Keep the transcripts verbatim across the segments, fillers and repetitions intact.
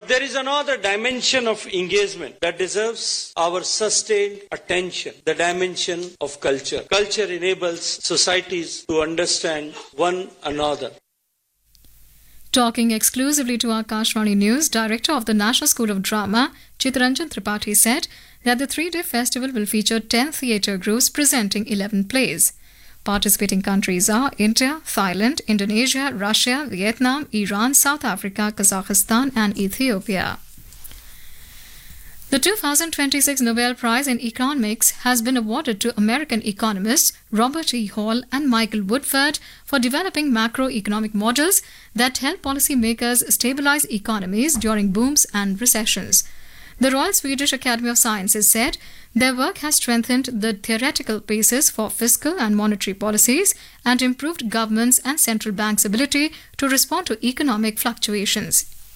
there is another dimension of engagement that deserves our sustained attention, the dimension of culture. Culture enables societies to understand one another. Talking exclusively to Akashvani News, Director of the National School of Drama, Chittaranjan Tripathi, said that the three-day festival will feature ten theatre groups presenting eleven plays. Participating countries are India, Thailand, Indonesia, Russia, Vietnam, Iran, South Africa, Kazakhstan and Ethiopia. The two thousand twenty-six Nobel Prize in Economics has been awarded to American economists Robert E. Hall and Michael Woodford for developing macroeconomic models that help policymakers stabilize economies during booms and recessions. The Royal Swedish Academy of Sciences said their work has strengthened the theoretical basis for fiscal and monetary policies and improved governments and central banks' ability to respond to economic fluctuations.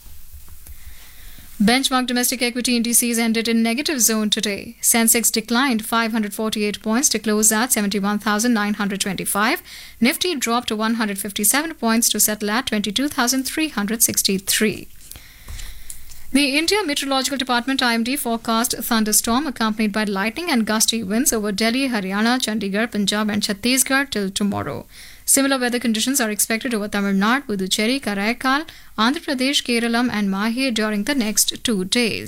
Benchmark domestic equity indices ended in negative zone today. Sensex declined five hundred forty-eight points to close at seventy-one thousand nine hundred twenty-five. Nifty dropped one hundred fifty-seven points to settle at twenty-two thousand three hundred sixty-three. The India Meteorological Department I M D forecast thunderstorm accompanied by lightning and gusty winds over Delhi, Haryana, Chandigarh, Punjab and Chhattisgarh till tomorrow. Similar weather conditions are expected over Tamil Nadu, Puducherry, Karaikal, Andhra Pradesh, Keralam and Mahe during the next two days.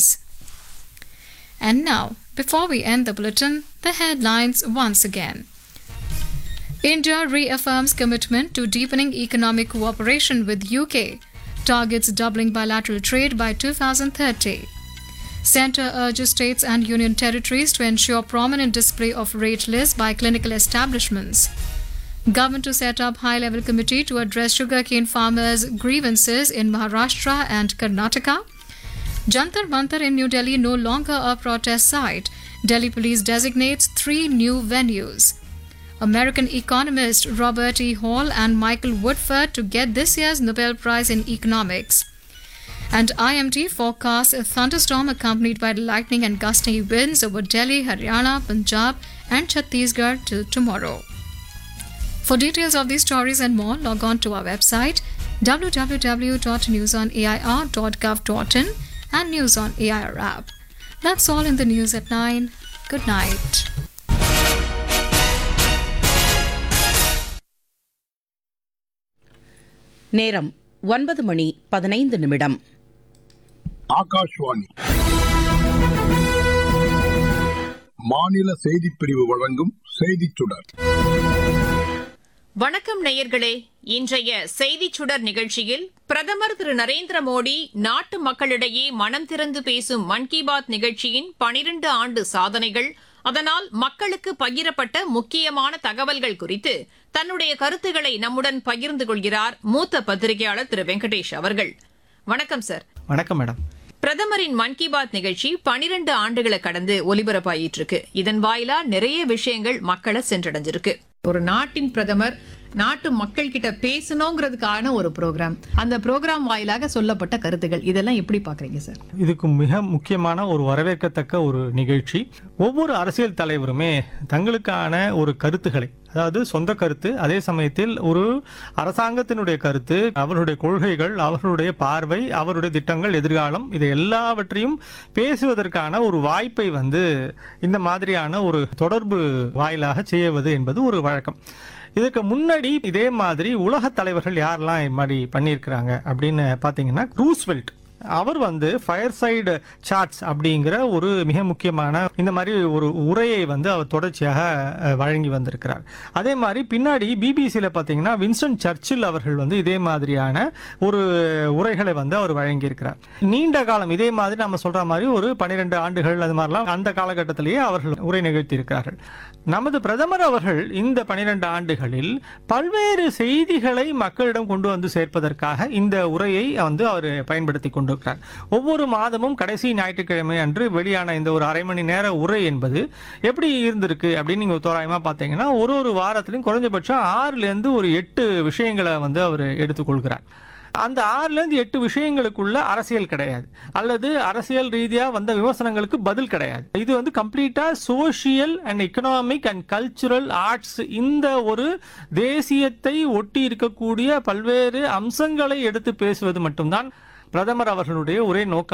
And now, before we end the bulletin, the headlines once again. India reaffirms commitment to deepening economic cooperation with U K. Targets doubling bilateral trade by two thousand thirty. Centre urges states and union territories to ensure prominent display of rate lists by clinical establishments. Government to set up high-level committee to address sugarcane farmers' grievances in Maharashtra and Karnataka. Jantar Mantar in New Delhi no longer a protest site. Delhi police designates three new venues. American economist Robert E. Hall and Michael Woodford to get this year's Nobel Prize in Economics. And I M D forecasts a thunderstorm accompanied by lightning and gusty winds over Delhi, Haryana, Punjab and Chhattisgarh till tomorrow. For details of these stories and more, log on to our website w w w dot news on a i r dot gov dot in and News on A I R app. That's all in the news at nine. Good night. நேரம் ஒன்பது மணி பதினைந்து நிமிடம். ஆகாஷ்வாணி மாநில செய்திப்பிரிவு வழங்கும் செய்திச் சுடர். வணக்கம் நேயர்களே, இன்றைய செய்திச் சுடர் நிகழ்ச்சியில் பிரதமர் திரு நரேந்திர மோடி நாட்டு மக்களிடையே மனம் திறந்து பேசும் மன் கி பாத் நிகழ்ச்சியின் பனிரண்டு ஆண்டு சாதனைகள், அதனால் மக்களுக்கு பகிரப்பட்ட முக்கியமான தகவல்கள் குறித்து தன்னுடைய கருத்துக்களை நம்முடன் பகிர்ந்து கொள்கிறார் மூத்த பத்திரிகையாளர் திரு வெங்கடேஷ் அவர்கள். வணக்கம் சார். வணக்கம் மேடம். பிரதமரின் மன் கி பாத் நிகழ்ச்சி பனிரண்டு ஆண்டுகளை கடந்து ஒலிபரப்பாயிட்டு இருக்கு. இதன் வாயிலா நிறைய விஷயங்கள் மக்களை சென்றடைஞ்சிருக்கு. ஒரு நாட்டின் பிரதமர் நாட்டு மக்கள் கிட்ட பேசணுங்கிறதுக்கான ஒரு ப்ரோக்ராம், அந்த ப்ரோக்ராம் வாயிலாக சொல்லப்பட்ட கருத்துகள், இதெல்லாம் எப்படி பாக்குறீங்க சார்? இதுக்கு மிக முக்கியமான ஒரு வரவேற்கத்தக்க ஒரு நிகழ்ச்சி. ஒவ்வொரு அரசியல் தலைவருமே தங்களுக்கான ஒரு கருத்துக்களை, அதாவது சொந்த கருத்து, அதே சமயத்தில் ஒரு அரசாங்கத்தினுடைய கருத்து, அவருடைய கொள்கைகள், அவர்களுடைய பார்வை, அவருடைய திட்டங்கள், எதிர்காலம், இதை எல்லாவற்றையும் பேசுவதற்கான ஒரு வாய்ப்பை வந்து இந்த மாதிரியான ஒரு தொடர்பு வாயிலாக செய்வது என்பது ஒரு வழக்கம். இதுக்கு முன்னாடி இதே மாதிரி உலக தலைவர்கள் யாரெல்லாம் இது மாதிரி பண்ணியிருக்கிறாங்க அப்படின்னு பார்த்தீங்கன்னா, ரூஸ்வெல்ட் அவர் வந்து ஃபயர் சைடு சார்ட்ஸ் அப்படிங்கிற ஒரு மிக முக்கியமான இந்த மாதிரி ஒரு உரையை வந்து அவர் தொடர்ச்சியாக வழங்கி வந்திருக்கிறார். அதே மாதிரி பின்னாடி பிபிசியில் பார்த்தீங்கன்னா வின்ஸ்டன் சர்ச்சில் அவர்கள் வந்து இதே மாதிரியான ஒரு உரைகளை வந்து அவர் வழங்கியிருக்கிறார். நீண்ட காலம் இதே மாதிரி நம்ம சொல்ற மாதிரி ஒரு பன்னிரெண்டு ஆண்டுகள் அது மாதிரிலாம் அந்த காலகட்டத்திலேயே அவர்கள் உரை நிகழ்த்தி இருக்கிறார்கள். நமது பிரதமர் அவர்கள் இந்த பன்னிரெண்டு ஆண்டுகளில் பல்வேறு செய்திகளை மக்களிடம் கொண்டு வந்து சேர்ப்பதற்காக இந்த உரையை வந்து அவர் பயன்படுத்தி கொண்டிருக்கிறார். ஒவ்வொரு மாதமும் கடைசி ஞாயிற்றுக்கிழமை அன்று வெளியான இந்த ஒரு அரை மணி நேர உரை என்பது எப்படி இருந்திருக்கு அப்படின்னு நீங்க தோராயமா பார்த்தீங்கன்னா, ஒரு ஒரு வாரத்திலும் குறைஞ்சபட்சம் ஆறுல இருந்து ஒரு எட்டு விஷயங்களை வந்து அவர் எடுத்துக்கொள்கிறார். அந்த ஆறுல இருந்து எட்டு விஷயங்களுக்குள்ள அரசியல் கிடையாது, அல்லது அரசியல் ரீதியா வந்த விமர்சனங்களுக்கு பதில் கிடையாது. இது வந்து கம்ப்ளீட்டா social and economic and cultural arts, இந்த ஒரு தேசியத்தை ஒட்டி இருக்கக்கூடிய பல்வேறு அம்சங்களை எடுத்து பேசுவது மட்டும்தான் பிரதமர் அவர்களுடைய ஒரே நோக்கம்.